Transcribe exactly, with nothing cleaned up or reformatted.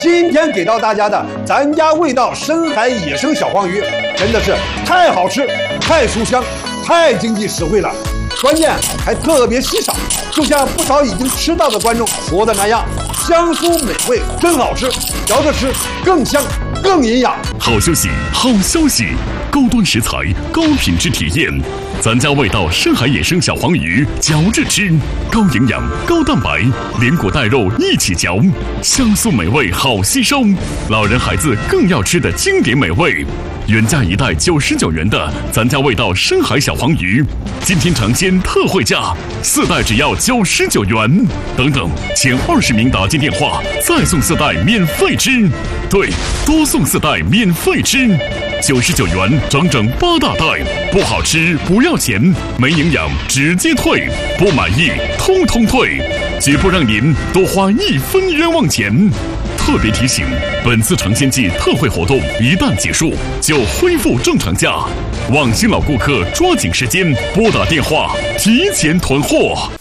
今天给到大家的咱家味道深海野生小黄鱼，真的是太好吃、太书香、太经济实惠了，关键还特别稀少，就像不少已经吃到的观众说的那样，香酥美味，真好吃，嚼着吃更香更营养。 好消息，好消息！高端食材，高品质体验，咱家味道深海野生小黄鱼，嚼着吃，高营养、高蛋白，连骨带肉一起嚼，香酥美味，好吸收，老人孩子更要吃的经典美味。原价一袋九十九元的咱家味道深海小黄鱼，今天尝鲜特惠价，四袋只要九十九元。等等，前二十名打进电话，再送四袋免费吃。对，多送四袋免费吃，九十九元整整八大袋，不好吃不要钱，没营养直接退，不满意通通退，绝不让您多花一分冤枉钱。特别提醒，本次尝鲜季特惠活动一旦结束，就恢复正常价，望新老顾客抓紧时间拨打电话提前囤货。